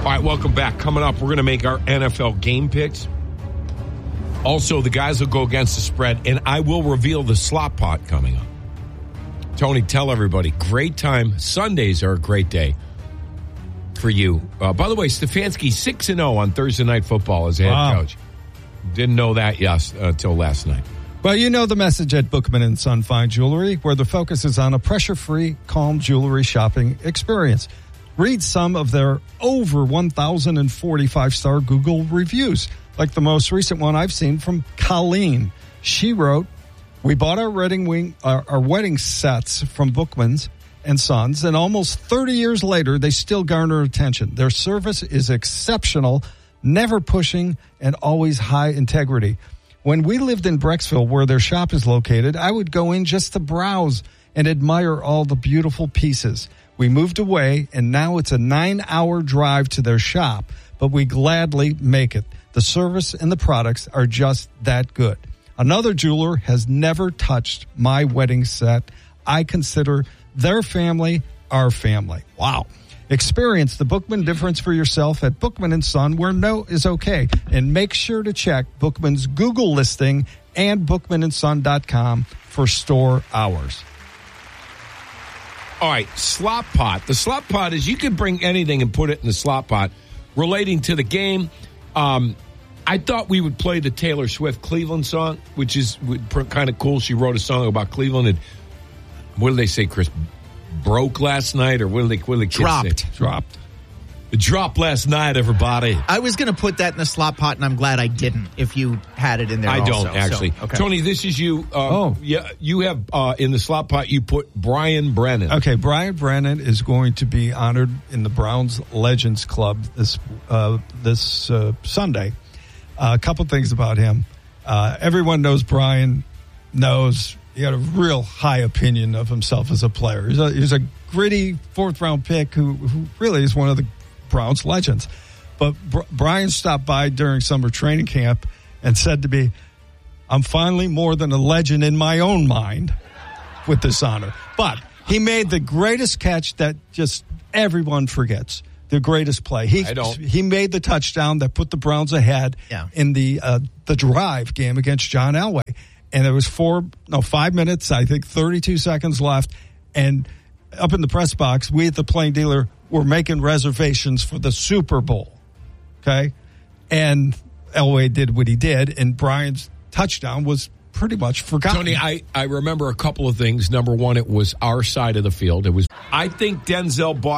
All right, welcome back. Coming up, we're going to make our NFL game picks. Also, the guys will go against the spread, and I will reveal the slot pot coming up. Tony, tell everybody, great time. Sundays are a great day for you. By the way, Stefanski 6-0 on Thursday Night Football as a head coach. Didn't know that until last night. Well, you know the message at Bookman & Son Fine Jewelry, where the focus is on a pressure-free, calm jewelry shopping experience. Read some of their over 1,045-star Google reviews, like the most recent one I've seen from Colleen. She wrote, "We bought our wedding sets from Bookman & Sons, and almost 30 years later, they still garner attention. Their service is exceptional, never pushing, and always high integrity. When we lived in Brecksville, where their shop is located, I would go in just to browse and admire all the beautiful pieces. We moved away, and now it's a 9-hour drive to their shop, but we gladly make it. The service and the products are just that good. Another jeweler has never touched my wedding set. I consider their family our family." Wow. Experience the Bookman difference for yourself at Bookman & Son, where no is okay. And make sure to check Bookman's Google listing and bookmanandson.com for store hours. All right, slot pot. The slot pot is you can bring anything and put it in the slot pot relating to the game. I thought we would play the Taylor Swift Cleveland song, which is kind of cool. She wrote a song about Cleveland. And what did they say, Chris? Broke last night, or what did the kids say? Dropped. It dropped last night, everybody. I was going to put that in the slot pot, and I'm glad I didn't, if you had it in there. I also. don't, actually. So, okay. Tony, this is you. Yeah, you have in the slot pot, you put Brian Brennan. Okay, Brian Brennan is going to be honored in the Browns Legends Club this Sunday. A couple things about him. Everyone knows Brian, knows he had a real high opinion of himself as a player. He's a gritty fourth-round pick who really is one of the Browns legends. But Brian stopped by during summer training camp and said to me, "I'm finally more than a legend in my own mind with this honor." But he made the greatest catch that just everyone forgets. The greatest play. He made the touchdown that put the Browns ahead in the drive game against John Elway. And there was 5 minutes, I think 32 seconds left. And up in the press box, we at the Plain Dealer were making reservations for the Super Bowl. Okay? And Elway did what he did, and Brian's touchdown was pretty much forgotten. Tony, I remember a couple of things. Number one, it was our side of the field. I think Denzel bought